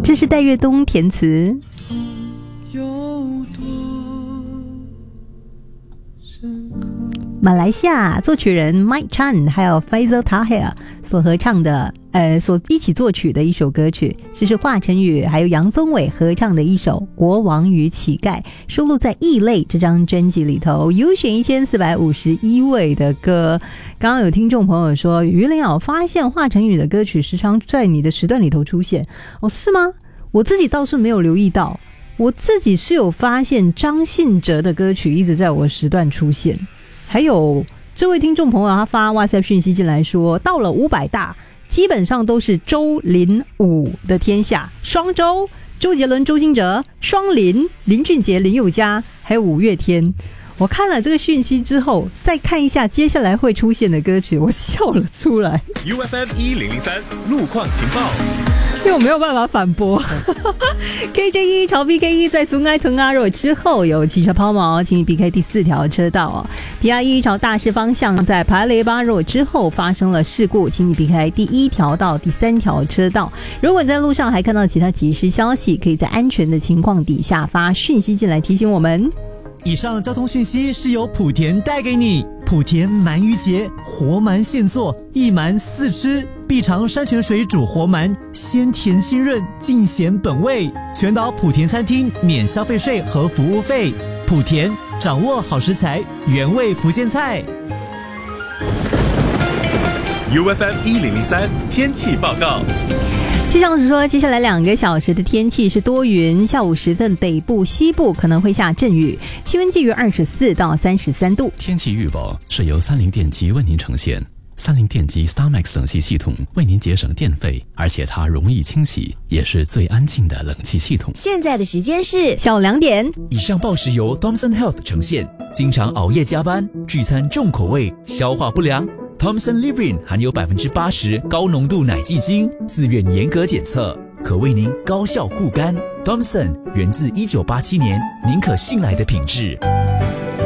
这是戴月东填词。马来西亚作曲人 Mike Chan 还有 Faisal Tahir 所合唱的所一起作曲的一首歌曲，这是华晨宇还有杨宗纬合唱的一首《国王与乞丐》，收录在《异类》这张专辑里头，优选1451位的歌。刚刚有听众朋友说，于林我发现华晨宇的歌曲时常在你的时段里头出现，哦，是吗？我自己倒是没有留意到，我自己是有发现张信哲的歌曲一直在我时段出现。还有这位听众朋友他发 WhatsApp 讯息进来说，到了500大基本上都是周林武的天下，双周周杰伦周兴哲，双林林俊杰林宥嘉，还有五月天。我看了这个讯息之后，再看一下接下来会出现的歌曲，我笑了出来。 UFM 1003路况情报， 因为我没有办法反驳。KJ1 朝 PK1 在苏埃屯阿若之后有汽车抛锚，请你避开第4条车道哦。PR1 朝大势方向在帕雷巴若之后发生了事故，请你避开第1条到第3条车道。如果你在路上还看到其他即时消息，可以在安全的情况底下发讯息进来提醒我们。 以上交通讯息是由莆田带给你。莆田鳗鱼节，活鳗现做，一鳗4吃，必尝山泉水煮活鳗，鲜甜清润，尽显本味。全岛莆田餐厅免消费税和服务费。莆田掌握好食材，原味福建菜。 UFM 1003天气报告。 气象署说，接下来2个小时的天气是多云，下午时分北部西部可能会下阵雨，气温介于24到33度。 天气预报是由30电机为您呈现。30电机 StarMax 冷气系统为您节省电费，而且它容易清洗，也是最安静的冷气系统。 现在的时间是下午2点。 以上报时由 Thomson Health 呈现。经常熬夜加班，聚餐重口味，消化不良。Thomson Living 含有80%高浓度奶基精，自愿严格检测，可为您高效护肝。Thomson 源自1987年，您可信赖的品质。